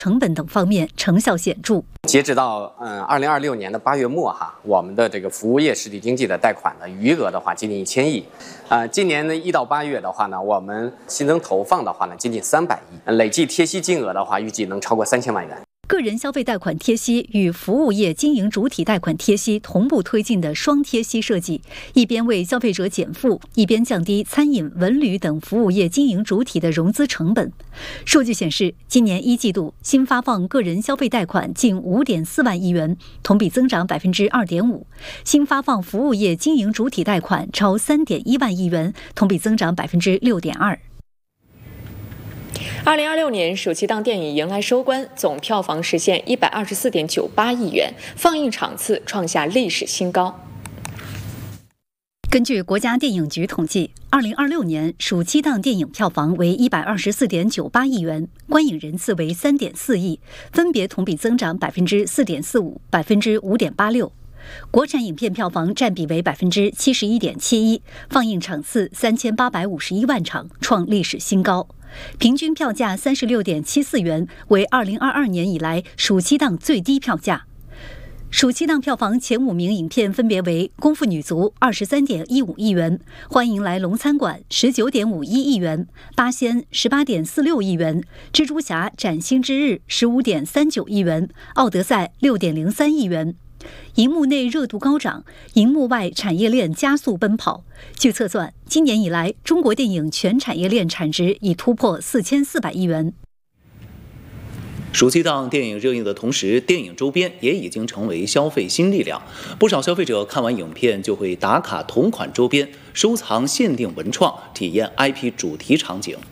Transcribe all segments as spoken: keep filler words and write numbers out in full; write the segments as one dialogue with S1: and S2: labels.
S1: 成本等方面成效显著。
S2: 截止到嗯二零二六年的八月末哈，我们的这个服务业实体经济的贷款的余额的话接近一千亿，啊，今年的一到八月的话呢，我们新增投放的话呢接近三百亿，累计贴息金额的话预计能超过三千万元。
S1: 个人消费贷款贴息与服务业经营主体贷款贴息同步推进的双贴息设计，一边为消费者减负，一边降低餐饮、文旅等服务业经营主体的融资成本。数据显示，今年一季度新发放个人消费贷款近 五点四万亿元，同比增长 百分之二点五； 新发放服务业经营主体贷款超 三点一万亿元，同比增长 百分之六点二。
S3: 二零二六年暑期档电影迎来收官，总票房实现一百二十四点九八亿元，放映场次创下历史新高。
S1: 根据国家电影局统计，二零二六年暑期档电影票房为一百二十四点九八亿元，观影人次为三点四亿，分别同比增长 百分之四点四五、百分之五点八六。国产影片票房占比为 百分之七十一点七一，放映场次三千八百五十一万场，创历史新高。平均票价 三十六点七四元，为二零二二年以来暑期档最低票价。暑期档票房前五名影片分别为《功夫女足》二十三点一五亿元，《欢迎来龙餐馆》十九点五一亿元，《八仙》十八点四六亿元，《蜘蛛侠：崭新之日》十五点三九亿元，《奥德赛》六点零三亿元。荧幕内热度高涨，荧幕外产业链加速奔跑。据测算，今年以来，中国电影全产业链产值已突破四千四百亿元。
S4: 暑期档电影热映的同时，电影周边也已经成为消费新力量。不少消费者看完影片就会打卡同款周边，收藏限定文创，体验 I P 主题场景。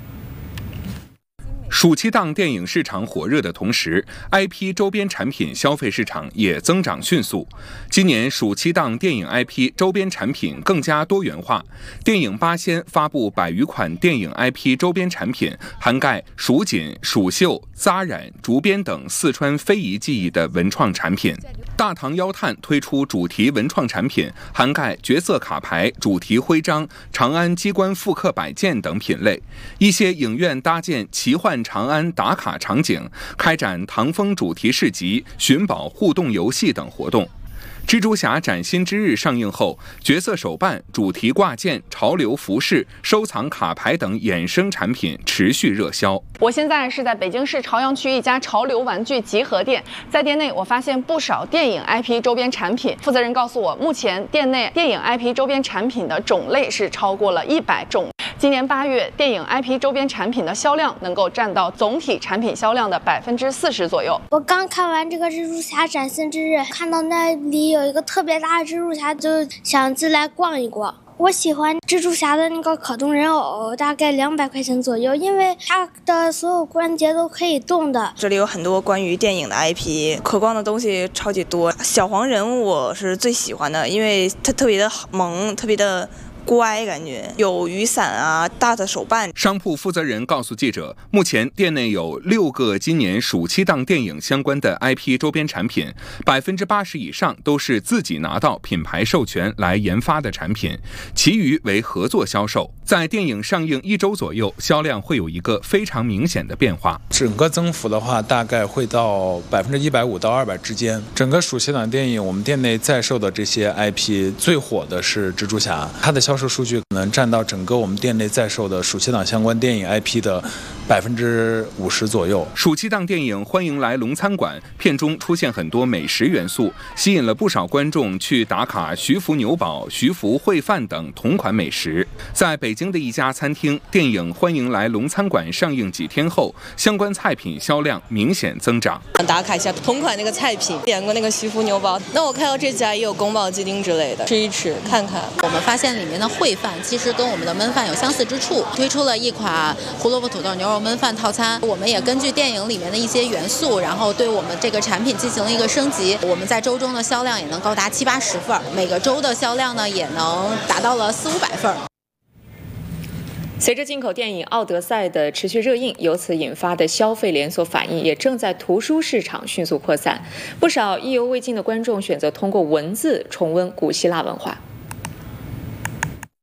S5: 暑期档电影市场火热的同时 ，I P 周边产品消费市场也增长迅速。今年暑期档电影 I P 周边产品更加多元化，电影八仙发布百余款电影 I P 周边产品，涵盖蜀锦、蜀绣、扎染、竹编等四川非遗技艺的文创产品。大唐腰炭推出主题文创产品，涵盖角色卡牌、主题徽章、长安机关复刻摆件等品类。一些影院搭建奇幻长安打卡场景，开展唐风主题市集、寻宝互动游戏等活动。蜘蛛侠崭新之日上映后，角色手办、主题挂件、潮流服饰、收藏卡牌等衍生产品持续热销。
S6: 我现在是在北京市朝阳区一家潮流玩具集合店，在店内我发现不少电影 I P 周边产品。负责人告诉我，目前店内电影 I P 周边产品的种类是超过了一百种。今年八月，电影 I P 周边产品的销量能够占到总体产品销量的百分之四十左右。
S7: 我刚看完这个蜘蛛侠崭新之日，看到那里有一个特别大的蜘蛛侠，就想进来逛一逛。我喜欢蜘蛛侠的那个可动人偶，大概两百块钱左右，因为它的所有关节都可以动的。
S8: 这里有很多关于电影的 I P， 可逛的东西超级多。小黄人我是最喜欢的，因为它特别的萌，特别的乖，感觉有雨伞啊，大的手办。
S5: 商铺负责人告诉记者，目前店内有六个今年暑期档电影相关的 I P 周边产品，百分之八十以上都是自己拿到品牌授权来研发的产品，其余为合作销售。在电影上映一周左右，销量会有一个非常明显的变化。
S9: 整个增幅的话，大概会到百分之一百五到二百之间。整个暑期档电影，我们店内在售的这些 I P 最火的是蜘蛛侠，它的销售数据可能占到整个我们店内在售的暑期档相关电影 I P 的百分之五十左右。
S5: 暑期档电影《欢迎来龙餐馆》片中出现很多美食元素，吸引了不少观众去打卡徐福牛堡、徐福烩饭等同款美食。在北京的一家餐厅，电影《欢迎来龙餐馆》上映几天后，相关菜品销量明显增长。
S10: 打卡一下同款那个菜品，点过那个徐福牛堡，那我看到这家也有宫保鸡丁之类的，吃一吃看看。
S11: 我们发现里面的烩饭其实跟我们的焖饭有相似之处，推出了一款胡萝卜土豆牛肉焖饭套餐。我们也根据电影里面的一些元素，然后对我们这个产品进行了一个升级。我们在周中的销量也能高达七八十份，每个周的销量呢也能达到了四五百份。
S3: 随着进口电影《奥德赛》的持续热映，由此引发的消费连锁反应也正在图书市场迅速扩散。不少意犹未尽的观众选择通过文字重温古希腊文化。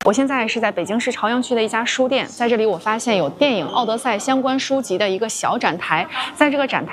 S6: 我现在是在北京市朝阳区的一家书店，在这里我发现有电影《奥德赛》相关书籍的一个小展台，在这个展台